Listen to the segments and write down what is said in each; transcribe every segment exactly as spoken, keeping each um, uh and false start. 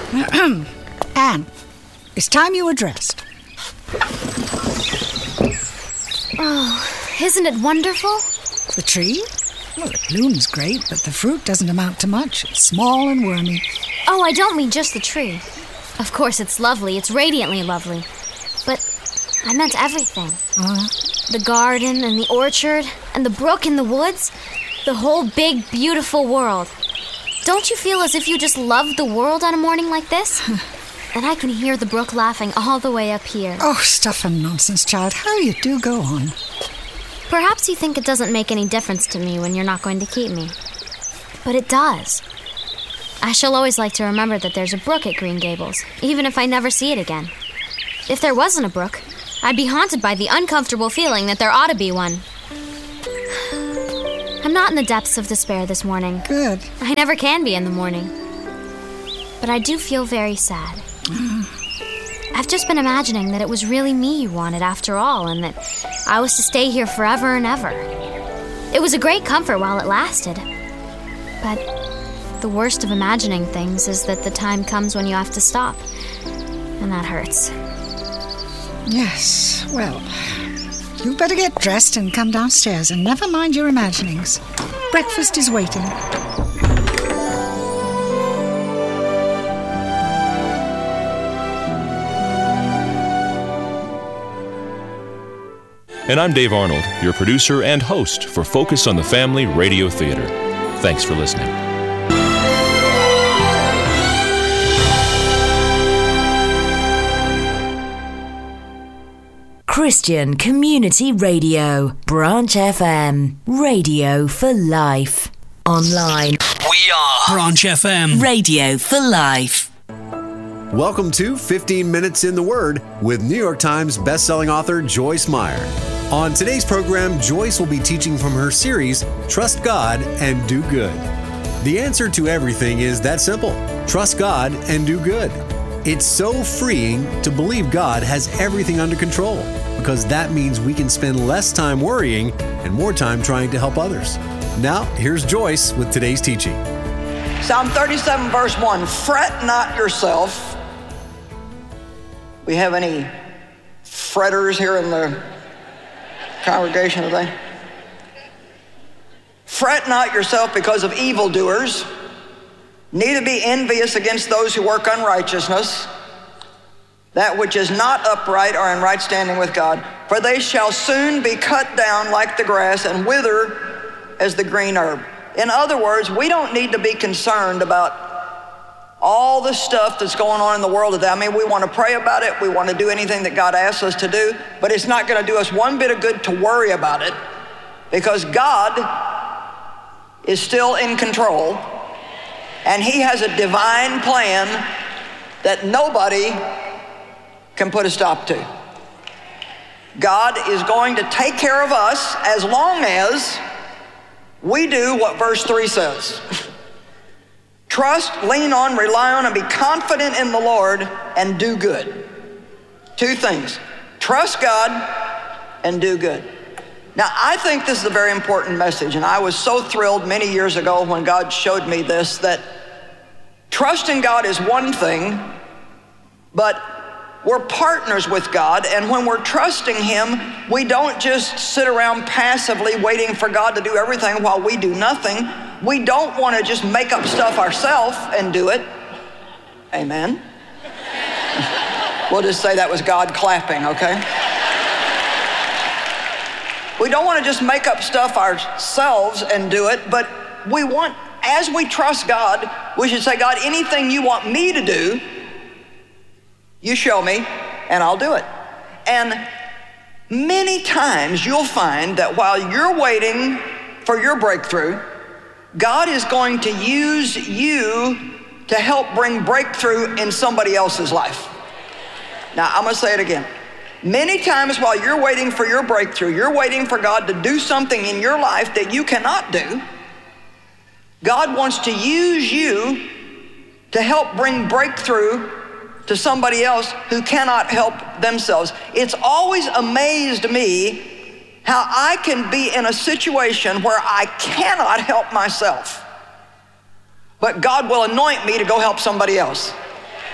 Anne, it's time you were dressed. Oh, isn't it wonderful? The tree? Well, it blooms great, but the fruit doesn't amount to much. It's small and wormy. Oh, I don't mean just the tree. Of course, it's lovely. It's radiantly lovely. But I meant everything. Uh, The garden and the orchard and the brook in the woods. The whole big, beautiful world. Don't you feel as if you just loved the world on a morning like this? And I can hear the brook laughing all the way up here. oh, stuff and nonsense, child. How you do go on. Perhaps you think it doesn't make any difference to me when you're not going to keep me. But it does. I shall always like to remember that there's a brook at Green Gables, even if I never see it again. If there wasn't a brook, I'd be haunted by the uncomfortable feeling that there ought to be one. I'm not in the depths of despair this morning. Good. I never can be in the morning. But I do feel very sad. I've just been imagining that it was really me you wanted after all, and that I was to stay here forever and ever. It was a great comfort while it lasted. But the worst of imagining things is that the time comes when you have to stop. And that hurts. Yes, well, you better get dressed and come downstairs and never mind your imaginings. Breakfast is waiting. And I'm Dave Arnold, your producer and host for Focus on the Family Radio Theater. Thanks for listening. Christian Community Radio, Branch F M, radio for life. Online, We are Branch F M. radio for life. Welcome to fifteen minutes in the Word with New York Times bestselling author Joyce Meyer. On today's program, Joyce will be teaching from her series, Trust God and Do Good. The answer to everything is that simple. Trust God and do good. It's so freeing to believe God has everything under control, because that means we can spend less time worrying and more time trying to help others. Now, here's Joyce with today's teaching. Psalm thirty-seven, verse one, fret not yourself. We have any fretters here in the congregation today? Fret not yourself because of evildoers, neither be envious against those who work unrighteousness, that which is not upright or in right standing with God, for they shall soon be cut down like the grass and wither as the green herb. In other words, we don't need to be concerned about all the stuff that's going on in the world today. I mean, we want to pray about it. We want to do anything that God asks us to do, but it's not going to do us one bit of good to worry about it, because God is still in control, and He has a divine plan that nobody can put a stop to. God is going to take care of us as long as we do what verse three says. Trust, lean on, rely on, and be confident in the Lord and do good. Two things. Trust God and do good. Now, I think this is a very important message, and I was so thrilled many years ago when God showed me this, that trusting God is one thing, but we're partners with God, and when we're trusting Him, we don't just sit around passively waiting for God to do everything while we do nothing. We don't want to just make up stuff ourselves and do it. Amen. We'll just say that was God clapping, okay? We don't want to just make up stuff ourselves and do it, but we want, as we trust God, we should say, God, anything you want me to do, you show me, and I'll do it. And many times you'll find that while you're waiting for your breakthrough, God is going to use you to help bring breakthrough in somebody else's life. Now, I'm gonna say it again. Many times while you're waiting for your breakthrough, you're waiting for God to do something in your life that you cannot do. God wants to use you to help bring breakthrough to somebody else who cannot help themselves. It's always amazed me how I can be in a situation where I cannot help myself, but God will anoint me to go help somebody else.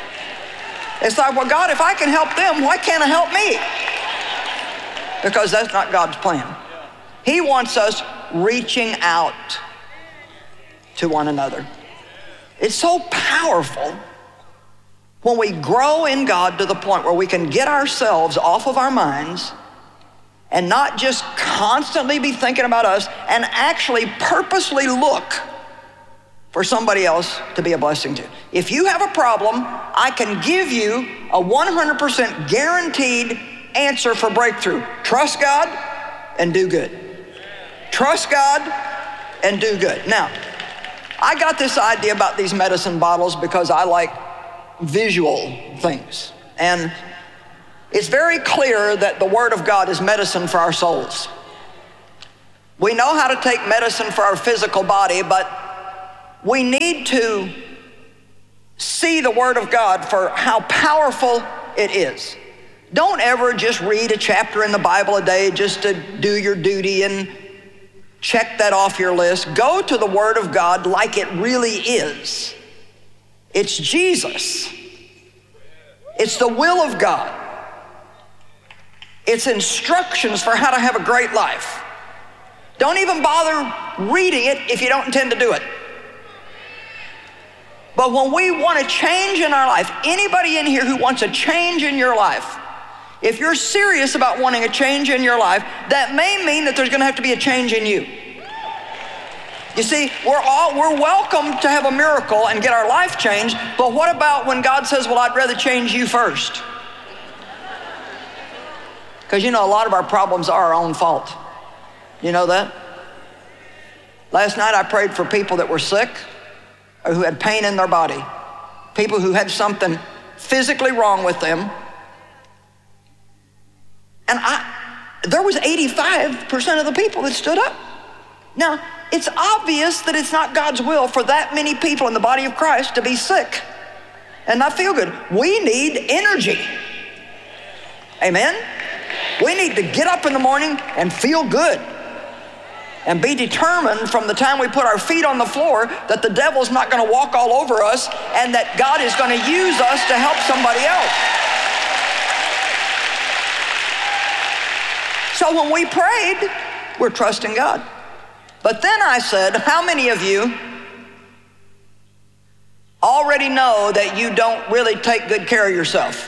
It's like, well, God, if I can help them, why can't I help me? Because that's not God's plan. He wants us reaching out to one another. It's so powerful when we grow in God to the point where we can get ourselves off of our minds and not just constantly be thinking about us and actually purposely look for somebody else to be a blessing to. If you have a problem, I can give you a one hundred percent guaranteed answer for breakthrough. Trust God and do good. Trust God and do good. Now, I got this idea about these medicine bottles because I like visual things. And it's very clear that the Word of God is medicine for our souls. We know how to take medicine for our physical body, but we need to see the Word of God for how powerful it is. Don't ever just read a chapter in the Bible a day just to do your duty and check that off your list. Go to the Word of God like it really is. It's Jesus. It's the will of God. It's instructions for how to have a great life. Don't even bother reading it if you don't intend to do it. But when we want a change in our life, anybody in here who wants a change in your life, if you're serious about wanting a change in your life, that may mean that there's going to have to be a change in you. You see, we're all we're welcome to have a miracle and get our life changed, but what about when God says, well, I'd rather change you first? Because you know, a lot of our problems are our own fault. You know that? Last night I prayed for people that were sick or who had pain in their body, people who had something physically wrong with them. And I, there was eighty-five percent of the people that stood up. Now, it's obvious that it's not God's will for that many people in the body of Christ to be sick and not feel good. We need energy. Amen? We need to get up in the morning and feel good and be determined from the time we put our feet on the floor that the devil's not going to walk all over us and that God is going to use us to help somebody else. So when we prayed, we're trusting God. But then I said, how many of you already know that you don't really take good care of yourself?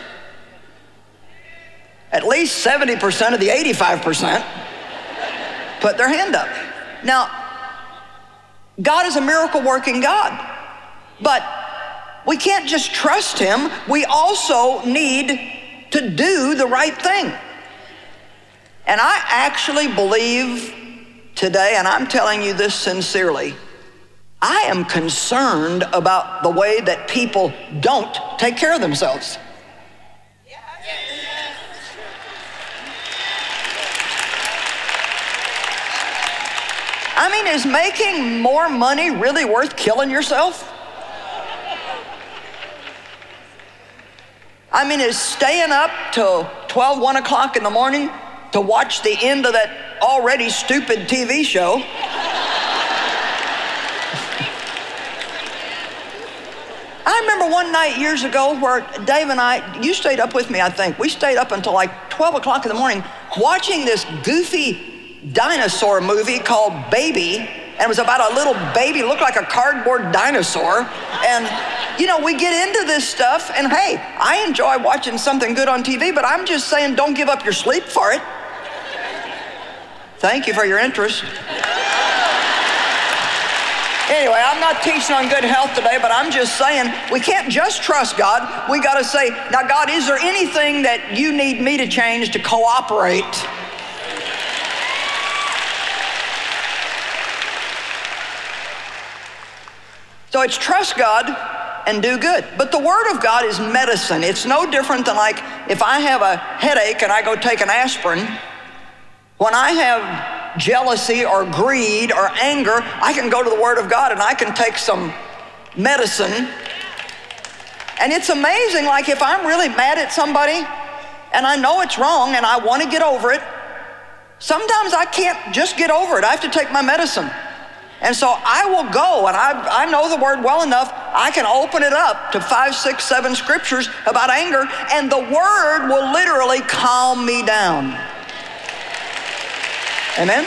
At least seventy percent of the eighty-five percent put their hand up. Now, God is a miracle working God, but we can't just trust him. We also need to do the right thing. And I actually believe today, and I'm telling you this sincerely, I am concerned about the way that people don't take care of themselves. I mean, is making more money really worth killing yourself? I mean, is staying up till twelve, one o'clock in the morning to watch the end of that already stupid T V show? I remember one night years ago where Dave and I, you stayed up with me, I think. We stayed up until like twelve o'clock in the morning watching this goofy dinosaur movie called Baby, and it was about a little baby, looked like a cardboard dinosaur. And you know, we get into this stuff, and hey, I enjoy watching something good on T V, but I'm just saying, don't give up your sleep for it. Thank you for your interest. Anyway, I'm not teaching on good health today, but I'm just saying we can't just trust God. We got to say, now God, is there anything that you need me to change to cooperate? So it's trust God and do good. But the Word of God is medicine. It's no different than like if I have a headache and I go take an aspirin. When I have jealousy or greed or anger, I can go to the Word of God and I can take some medicine. And it's amazing, like if I'm really mad at somebody and I know it's wrong and I want to get over it, sometimes I can't just get over it. I have to take my medicine. And so I will go, and I, I know the Word well enough I can open it up to five, six, seven scriptures about anger, and the word will literally calm me down. Amen?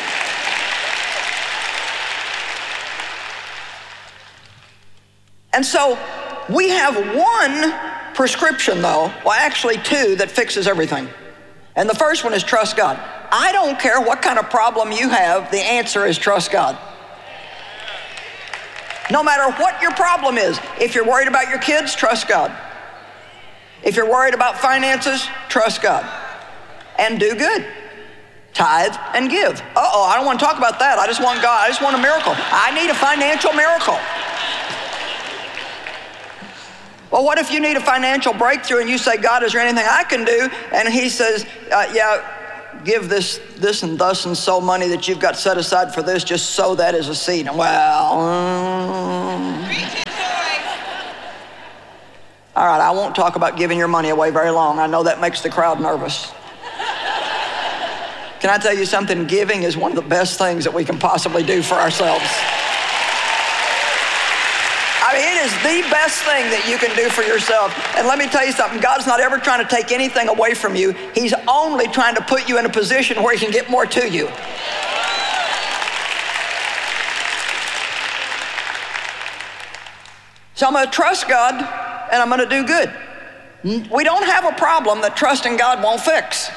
And so we have one prescription, though, well, actually two, that fixes everything. And the first one is trust God. I don't care what kind of problem you have, the answer is trust God. No matter what your problem is, if you're worried about your kids, trust God. If you're worried about finances, trust God. And do good. Tithe and give. Uh-oh, I don't want to talk about that. I just want God. I just want a miracle. I need a financial miracle. Well, what if you need a financial breakthrough and you say, God, is there anything I can do? And he says, uh, yeah, give this, this and thus and so money that you've got set aside for this, just sow that as a seed. Well, um, all right, I won't talk about giving your money away very long. I know that makes the crowd nervous. Can I tell you something? Giving is one of the best things that we can possibly do for ourselves. I mean, it is the best thing that you can do for yourself. And let me tell you something, God's not ever trying to take anything away from you. He's only trying to put you in a position where he can get more to you. So I'm going to trust God and I'm going to do good. We don't have a problem that trusting God won't fix.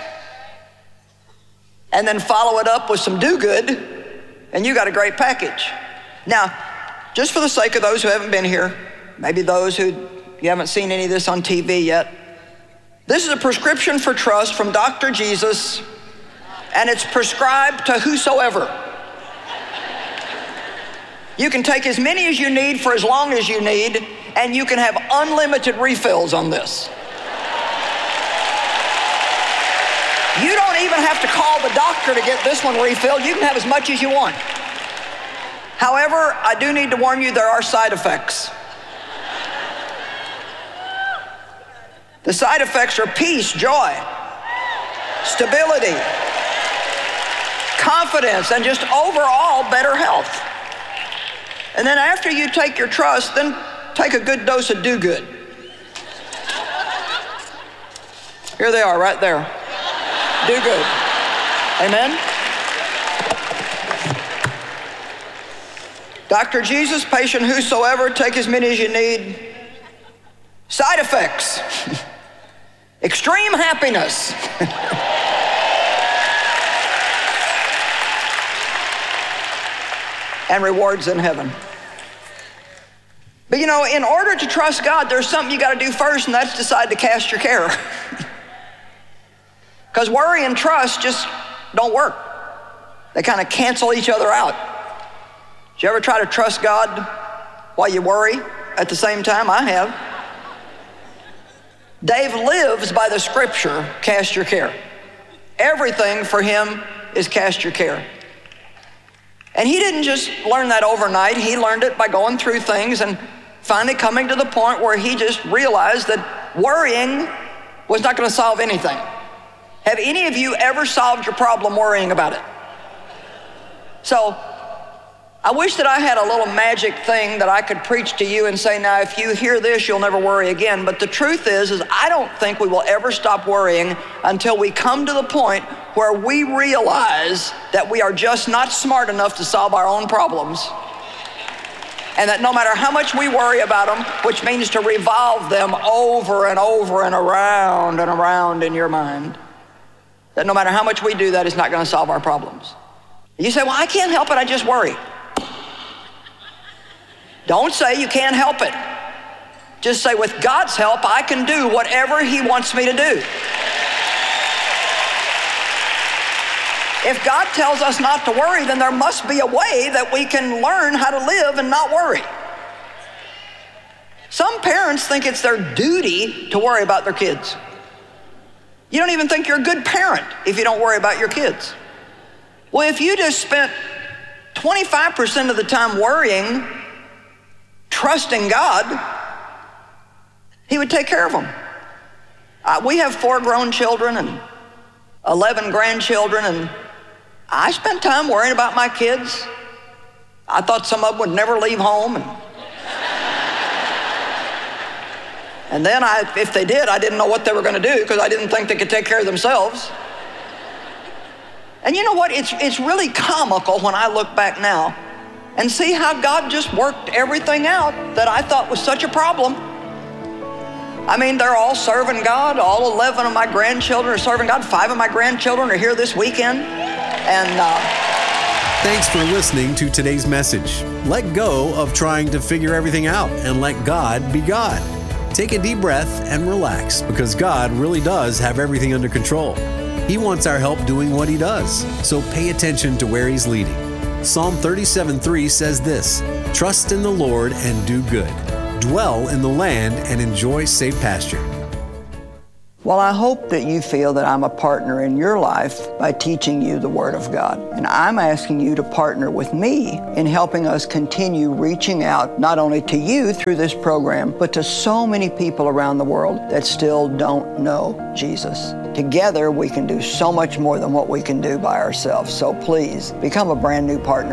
And then follow it up with some do good and you got a great package. Now, just for the sake of those who haven't been here, maybe those who you haven't seen any of this on T V yet, this is a prescription for trust from Doctor Jesus, and it's prescribed to whosoever. You can take as many as you need for as long as you need, and you can have unlimited refills on this. You don't even have to call the doctor to get this one refilled. You can have as much as you want. However, I do need to warn you, there are side effects. The side effects are peace, joy, stability, confidence, and just overall better health. And then after you take your trust, then take a good dose of do good. Here they are right there. Do good. Amen? Doctor Jesus, patient whosoever, take as many as you need. Side effects. Extreme happiness. And rewards in heaven. But you know, in order to trust God, there's something you got to do first, and that's decide to cast your care. Because worry and trust just don't work. They kind of cancel each other out. Did you ever try to trust God while you worry at the same time? I have. Dave lives by the scripture, cast your care. Everything for him is cast your care. And he didn't just learn that overnight. He learned it by going through things and finally coming to the point where he just realized that worrying was not going to solve anything. Have any of you ever solved your problem worrying about it? So, I wish that I had a little magic thing that I could preach to you and say, now, if you hear this, you'll never worry again. But the truth is, is I don't think we will ever stop worrying until we come to the point where we realize that we are just not smart enough to solve our own problems. And that no matter how much we worry about them, which means to revolve them over and over and around and around in your mind, that no matter how much we do that, it's not going to solve our problems. You say, well, I can't help it, I just worry. Don't say you can't help it. Just say, with God's help, I can do whatever he wants me to do. If God tells us not to worry, then there must be a way that we can learn how to live and not worry. Some parents think it's their duty to worry about their kids. You don't even think you're a good parent if you don't worry about your kids. Well, if you just spent twenty-five percent of the time worrying, trusting God, he would take care of them. Uh, we have four grown children and eleven grandchildren, and I spent time worrying about my kids. I thought some of them would never leave home. And And then I, if they did, I didn't know what they were going to do because I didn't think they could take care of themselves. And you know what? It's, it's really comical when I look back now and see how God just worked everything out that I thought was such a problem. I mean, they're all serving God. All eleven of my grandchildren are serving God. Five of my grandchildren are here this weekend. And uh, Thanks for listening to today's message. Let go of trying to figure everything out and let God be God. Take a deep breath and relax because God really does have everything under control. He wants our help doing what He does, so pay attention to where He's leading. Psalm thirty-seven three says this, "Trust in the Lord and do good. Dwell in the land and enjoy safe pasture." well, I hope that you feel that I'm a partner in your life by teaching you the Word of God. And I'm asking you to partner with me in helping us continue reaching out not only to you through this program, but to so many people around the world that still don't know Jesus. Together, we can do so much more than what we can do by ourselves. So please, become a brand new partner